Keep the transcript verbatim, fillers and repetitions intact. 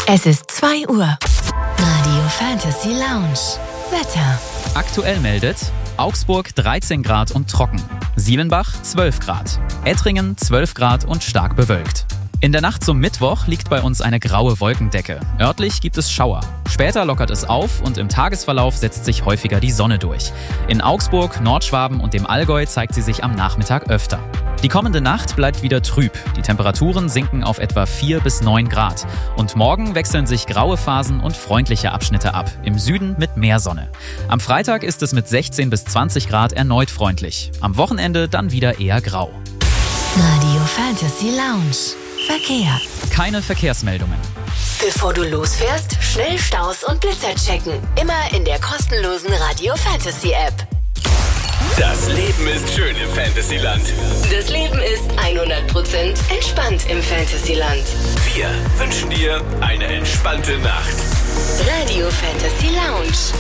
Es ist zwei Uhr. Radio Fantasy Lounge. Wetter. Aktuell meldet Augsburg dreizehn Grad und trocken. Sielenbach zwölf Grad. Ettringen zwölf Grad und stark bewölkt. In der Nacht zum Mittwoch liegt bei uns eine graue Wolkendecke. Örtlich gibt es Schauer. Später lockert es auf und im Tagesverlauf setzt sich häufiger die Sonne durch. In Augsburg, Nordschwaben und dem Allgäu zeigt sie sich am Nachmittag öfter. Die kommende Nacht bleibt wieder trüb. Die Temperaturen sinken auf etwa vier bis neun Grad. Und morgen wechseln sich graue Phasen und freundliche Abschnitte ab. Im Süden mit mehr Sonne. Am Freitag ist es mit sechzehn bis zwanzig Grad erneut freundlich. Am Wochenende dann wieder eher grau. Radio Fantasy Lounge. Verkehr. Keine Verkehrsmeldungen. Bevor du losfährst, schnell Staus und Blitzer checken. Immer in der kostenlosen Radio Fantasy App. Das Leben ist schön im Fantasyland. Das Leben ist hundert Prozent entspannt im Fantasyland. Wir wünschen dir eine entspannte Nacht. Radio Fantasy Lounge.